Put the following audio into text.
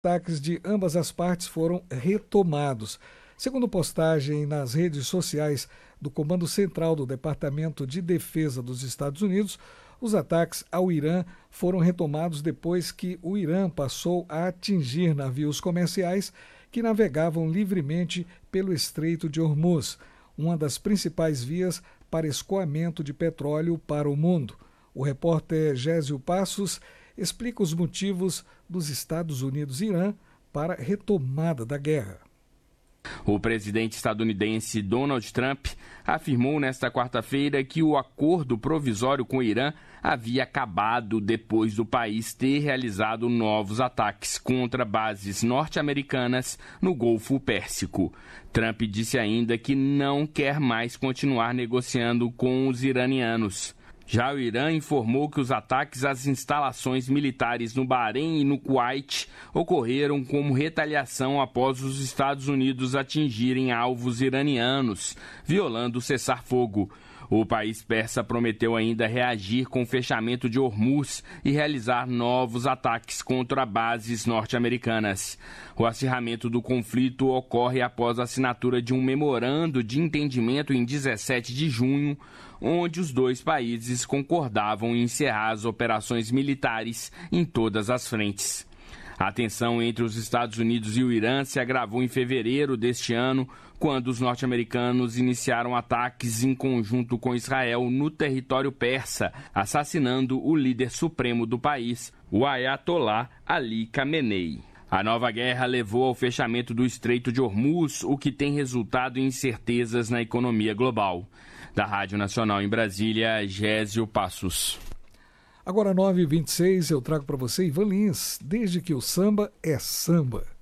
Ataques de ambas as partes foram retomados. Segundo postagem nas redes sociais do Comando Central do Departamento de Defesa dos Estados Unidos, os ataques ao Irã foram retomados depois que o Irã passou a atingir navios comerciais que navegavam livremente pelo Estreito de Hormuz, uma das principais vias para escoamento de petróleo para o mundo. O repórter Gésio Passos explica os motivos dos Estados Unidos e Irã para a retomada da guerra. O presidente estadunidense Donald Trump afirmou nesta quarta-feira que o acordo provisório com o Irã havia acabado depois do país ter realizado novos ataques contra bases norte-americanas no Golfo Pérsico. Trump disse ainda que não quer mais continuar negociando com os iranianos. Já o Irã informou que os ataques às instalações militares no Bahrein e no Kuwait ocorreram como retaliação após os Estados Unidos atingirem alvos iranianos, violando o cessar-fogo. O país persa prometeu ainda reagir com o fechamento de Hormuz e realizar novos ataques contra bases norte-americanas. O acirramento do conflito ocorre após a assinatura de um memorando de entendimento em 17 de junho, onde os dois países concordavam em encerrar as operações militares em todas as frentes. A tensão entre os Estados Unidos e o Irã se agravou em fevereiro deste ano, quando os norte-americanos iniciaram ataques em conjunto com Israel no território persa, assassinando o líder supremo do país, o Ayatollah Ali Khamenei. A nova guerra levou ao fechamento do Estreito de Hormuz, o que tem resultado em incertezas na economia global. Da Rádio Nacional em Brasília, Gésio Passos. Agora 9h26, eu trago para você Ivan Lins, desde que o samba é samba.